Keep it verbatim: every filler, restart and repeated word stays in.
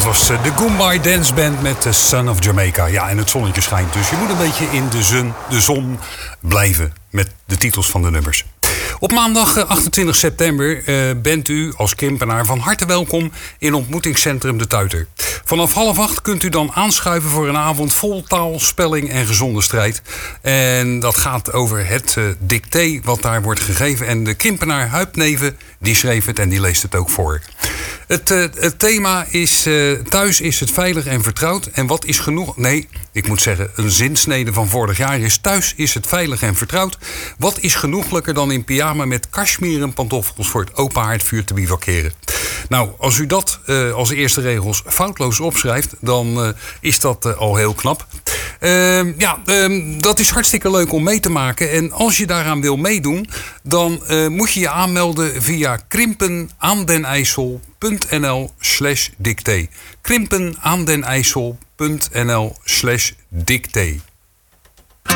Dat was de Goombay Dance Band met The Son of Jamaica. Ja, en het zonnetje schijnt, dus je moet een beetje in de zon, de zon blijven met de titels van de nummers. Op maandag achtentwintig september uh, bent u als Kimpenaar van harte welkom in ontmoetingscentrum De Tuiter. Vanaf half acht kunt u dan aanschuiven voor een avond vol taal, spelling en gezonde strijd. En dat gaat over het uh, dicté wat daar wordt gegeven. En de Kimpenaar Huip Neven, die schreef het en die leest het ook voor. Het, uh, het thema is uh, thuis is het veilig en vertrouwd. En wat is genoeg? Nee, ik moet zeggen, een zinsnede van vorig jaar is thuis is het veilig en vertrouwd. Wat is genoeglijker dan in pyjama met cashmieren pantoffels voor het open haardvuur te bivakeren? Nou, als u dat uh, als eerste regels foutloos opschrijft, dan uh, is dat uh, al heel knap. Uh, ja, uh, dat is hartstikke leuk om mee te maken. En als je daaraan wil meedoen, dan uh, moet je je aanmelden via krimpenaandenijsel.nl slash dicté. krimpenaandenijsel.nl slash dicté.